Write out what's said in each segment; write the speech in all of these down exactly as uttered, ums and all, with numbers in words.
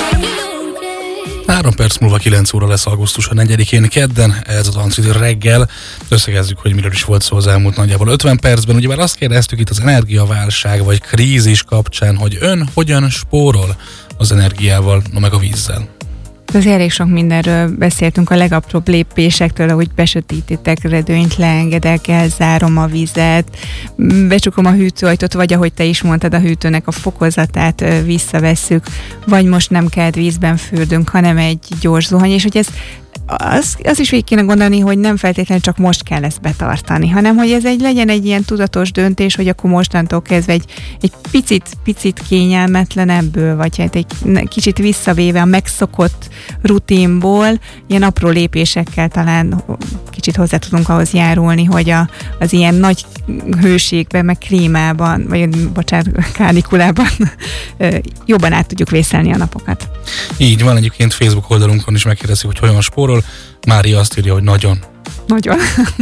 Három perc múlva kilenc óra lesz augusztus a negyedikén kedden, ez a Tancid reggel. Összegezzük, hogy miről is volt szó az elmúlt nagyjából ötven percben. Ugyebár azt kérdeztük itt az energiaválság vagy krízis kapcsán, hogy ön hogyan spórol az energiával, no meg a vízzel. Azért elég sok mindenről beszéltünk, a legapróbb lépésektől, ahogy besötítitek, redőnyt leengedek, elzárom a vizet, becsukom a hűtőajtót, vagy ahogy te is mondtad, a hűtőnek a fokozatát visszavesszük, vagy most nem kelt vízben fürdünk, hanem egy gyors zuhany, és hogy ez Az, az is végig kéne gondolni, hogy nem feltétlenül csak most kell ezt betartani, hanem hogy ez egy legyen egy ilyen tudatos döntés, hogy akkor mostantól kezdve egy, egy picit, picit kényelmetlenebből, vagy hát egy kicsit visszavéve a megszokott rutinból, ilyen apró lépésekkel talán kicsit hozzá tudunk ahhoz járulni, hogy a, az ilyen nagy hőségben, meg klímában, vagy bocsánat, kánikulában jobban át tudjuk vészelni a napokat. Így van, egyébként Facebook oldalunkon is megkérdezik, hogy hogyan spórol. Mária azt írja, hogy nagyon. Nagyon.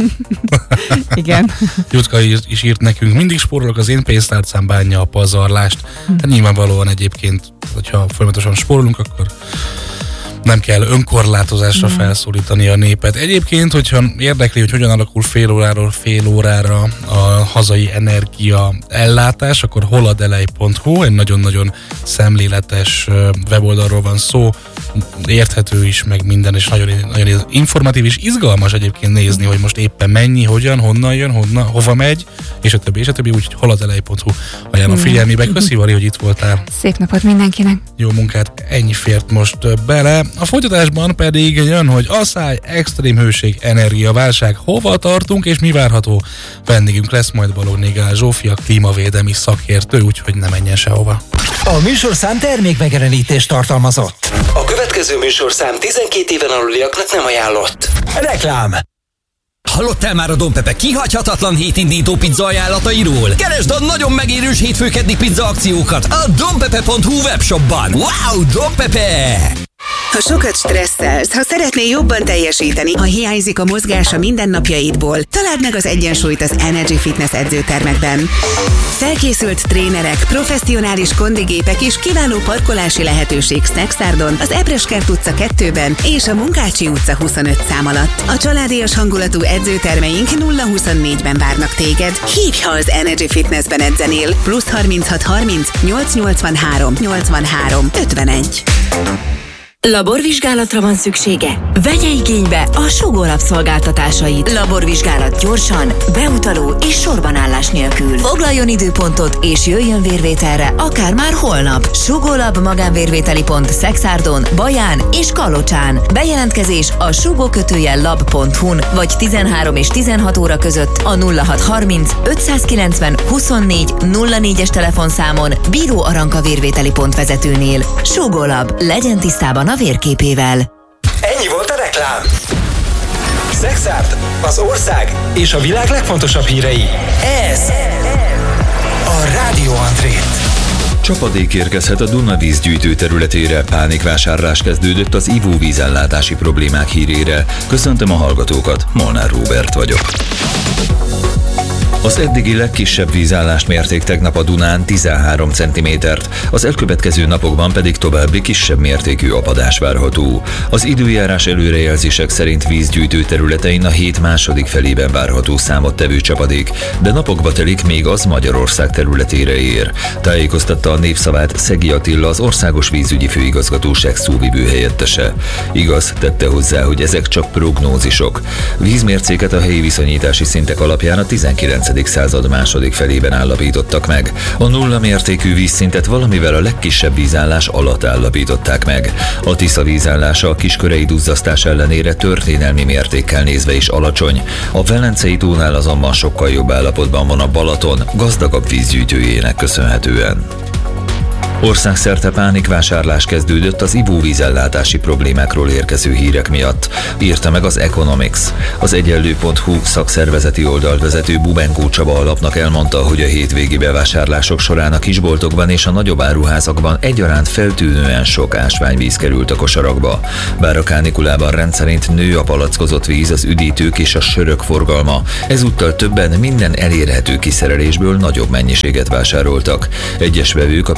Igen. Jutka is írt nekünk, mindig spórolok, az én pénztárcám bánja a pazarlást. Hát nyilvánvalóan egyébként, hogyha folyamatosan spórolunk, akkor nem kell önkorlátozásra felszólítani a népet. Egyébként, hogyha érdekli, hogy hogyan alakul fél óráról fél órára a hazai energia ellátás, akkor holadelej pont hu, egy nagyon-nagyon szemléletes weboldalról van szó, érthető is, meg minden, és nagyon, nagyon informatív és izgalmas egyébként nézni, hogy most éppen mennyi, hogyan, honnan jön, honnan, hova megy, és a többi, és a többi, úgyhogy holadelej pont hu ajánlom figyelmébe. Köszi, Vari, hogy itt voltál. Szép napot mindenkinek. Jó munkát, ennyi fért most bele. A folytatásban pedig jön, hogy asszály, extrém hőség, energiaválság, hova tartunk és mi várható. Vendégünk lesz majd Balogh Zsófia, klímavédelmi szakértő, úgyhogy ne menjen sehova. A műsorszám termékmegjelenítést tartalmazott. A következő műsorszám tizenkét éven aluliaknak nem ajánlott. Reklám. Hallottál már a Don Pepe kihagyhatatlan hétindító pizza ajánlatairól? Keresd a nagyon megérős hétfőkeddi pizza akciókat a donpepe pont hu webshopban. Wow, Don Pepe! Ha sokat stresszelsz, ha szeretnél jobban teljesíteni, ha hiányzik a mozgás a mindennapjaidból, találd meg az egyensúlyt az Energy Fitness edzőtermekben. Felkészült trénerek, professzionális kondigépek és kiváló parkolási lehetőség Szexárdon, az Ebreskert utca kettőben és a Munkácsi utca huszonöt szám alatt. A családias hangulatú edzőtermeink nulla huszonnégyben várnak téged. Hívj, ha az Energy Fitnessben edzenél. Plusz harminchat harminc nyolc nyolcvanhárom nyolcvanhárom ötvenegy. Laborvizsgálatra van szüksége? Vegye igénybe a Sugó Lab szolgáltatásait. Laborvizsgálat gyorsan, beutaló és sorbanállás nélkül. Foglaljon időpontot és jöjjön vérvételre, akár már holnap. Sugó Lab magánvérvételi pont Szexárdon, Baján és Kalocsán. Bejelentkezés a sugó kötőjel lab pont hu-n vagy tizenhárom és tizenhat óra között a nulla hat harminc ötszázkilencven huszonnégy nulla négyes telefonszámon Bíró Aranka vérvételi pont vezetőnél. Sugó Lab, legyen tisztában a vérképével. Ennyi volt a reklám. Szexárd, az ország és a világ legfontosabb hírei. Ez a Rádió Andrét. Csapadék érkezhet a Duna vízgyűjtő területére, pánikvásárlás kezdődött az ivóvízellátási problémák hírére. Köszöntöm a hallgatókat, Molnár Róbert vagyok. Az eddigi legkisebb vízállást mérték tegnap a Dunán tizenhárom centimétert, az elkövetkező napokban pedig további kisebb mértékű apadás várható. Az időjárás előrejelzések szerint vízgyűjtő területein a hét második felében várható számottevő csapadék, de napokba telik, még az Magyarország területére ér. Tájékoztatta a Népszavát Szegi Attila, az Országos Vízügyi Főigazgatóság szóvivő helyettese. Igaz, tette hozzá, hogy ezek csak prognózisok. Vízmércéket a helyi viszonyítási szintek alapján a tizenkilencedik század második felében állapítottak meg. A nulla mértékű vízszintet valamivel a legkisebb vízállás alatt állapították meg. A Tisza vízállása a kiskörei duzzasztás ellenére történelmi mértékkel nézve is alacsony. A Velencei tónál azonban sokkal jobb állapotban van a Balaton, gazdagabb vízgyűjtőjének köszönhetően. Országszerte pánikvásárlás kezdődött az ivóvízellátási problémákról érkező hírek miatt, írta meg az Economics. Az egyenlő pont hu szakszervezeti oldalvezető Bubenkó Csaba alapnak elmondta, hogy a hétvégi bevásárlások során a kisboltokban és a nagyobb áruházakban egyaránt feltűnően sok ásványvíz került a kosarakba. Bár a kánikulában rendszerint nő a palackozott víz, az üdítők és a sörök forgalma, ezúttal többen minden elérhető kiszerelésből nagyobb mennyiséget vásároltak. Egyes vevők a pénztáros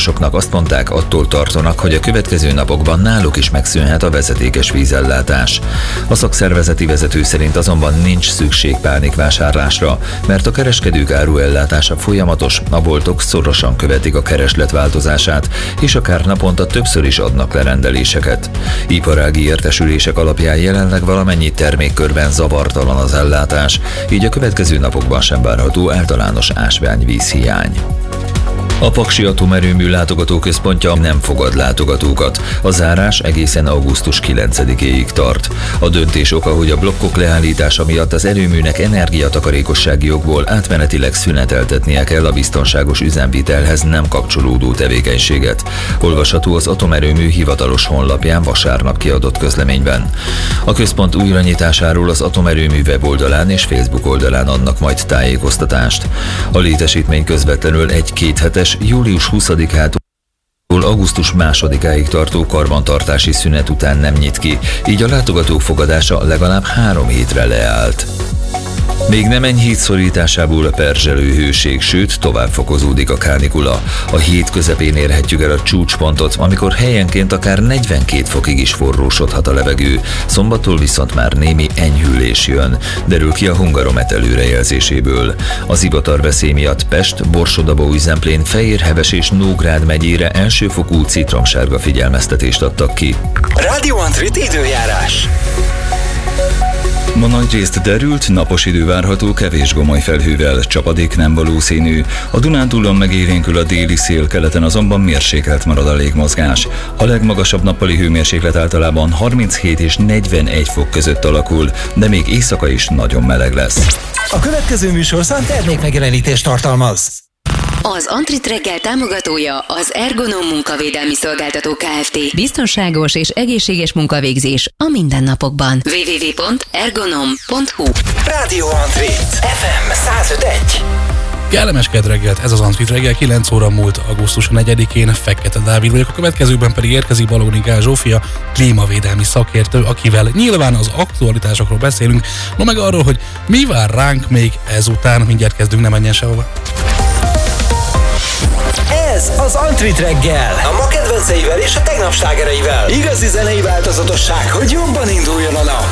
tulajdonosoknak azt mondták, attól tartanak, hogy a következő napokban náluk is megszűnhet a vezetékes vízellátás. A szakszervezeti vezető szerint azonban nincs szükség pánikvásárlásra, mert a kereskedők áruellátása folyamatos, a boltok szorosan követik a kereslet változását, és akár naponta többször is adnak le rendeléseket. Iparági értesülések alapján jelenleg valamennyi termékkörben zavartalan az ellátás, így a következő napokban sem várható általános ásványvízhiány. A Paksi Atomerőmű látogatóközpontja nem fogad látogatókat. A zárás egészen augusztus kilencedikéig tart. A döntés oka, hogy a blokkok leállítása miatt az erőműnek energiatakarékossági jogból átmenetileg szüneteltetnie kell a biztonságos üzemvitelhez nem kapcsolódó tevékenységet. Olvasható az atomerőmű hivatalos honlapján vasárnap kiadott közleményben. A központ újranyitásáról az atomerőmű weboldalán és Facebook oldalán adnak majd tájékoztatást. A létesítmény közvetlenül egy kéthetes július huszadikától augusztus másodikáig tartó karbantartási szünet után nem nyit ki, így a látogatók fogadása legalább három hétre leállt. Még nem enyhít szorításából a perzselő hőség, sőt tovább fokozódik a kánikula. A hét közepén érhetjük el a csúcspontot, amikor helyenként akár negyvenkét fokig is forrósodhat a levegő. Szombattól viszont már némi enyhülés jön, derül ki a Hungaromet előrejelzéséből. Az ivatar veszély miatt Pest, Borsod-Abaúj-Zemplén, Fejérheves és Nógrád megyére elsőfokú citromsárga figyelmeztetést adtak ki. Rádió Antrit időjárás. Ma nagyrészt derült, napos idő várható, kevés gomoly felhővel, csapadék nem valószínű. A Dunántúlon megélénkül a déli szél, keleten azonban mérsékelt marad a légmozgás. A legmagasabb nappali hőmérséklet általában harminchét és negyvenegy fok között alakul, de még éjszaka is nagyon meleg lesz. A következő műsorszám termékmegjelenítést tartalmaz. Az Antrit reggel támogatója az Ergonom munkavédelmi szolgáltató Kft. Biztonságos és egészséges munkavégzés a mindennapokban. double-u double-u double-u pont ergonom pont hu Rádió Antrit ef em száz öt pont egy. Kellemes kedd reggelt, ez az Antrit reggel, kilenc óra múlt augusztus negyedikén, Fekete Dávid vagyok, a következőkben pedig érkezik Balogh Gál Zsófia, klímavédelmi szakértő, akivel nyilván az aktualitásokról beszélünk, no meg arról, hogy mi vár ránk még ezután, mindjárt kezdünk, ne menjen sehova. Ez az Antrit reggel, a ma kedvenceivel és a tegnap slágereivel. Igazi zenei változatosság, hogy jobban induljon a nap.